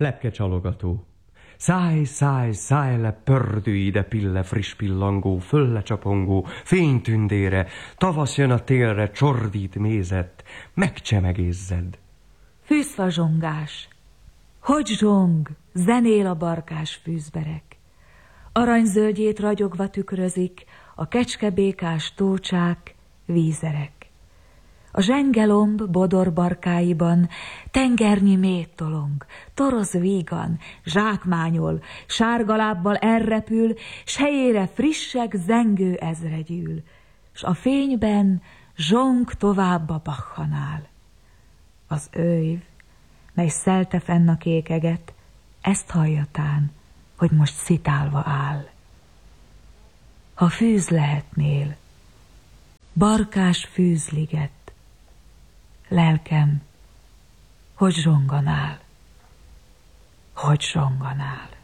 Lepkecsalogató. Száj, száj, száj le, pördülj ide, pille, friss pillangó, föl lecsapongó, fénytündére, tavasz jön a télre, csordít mézet, megcsemegézzed. Fűzfazsongás. Hogy zsong, zenél a barkás fűzberek. Aranyzöldjét ragyogva tükrözik a kecskebékás tócsák, vízerek. A zsengelomb bodor barkáiban tengernyi méh tolong, toroz vígan, zsákmányol, sárgalábbal elrepül, s helyére frissek zengő ezre gyűl, s a fényben zsong tovább a bakkanál. Az őjv, mely szelte fenn a kékeget, ezt halljatán, hogy most szitálva áll. Ha fűz lehetnél, barkás fűzliget, lelkem, hogy zsonganál, hogy zsonganál.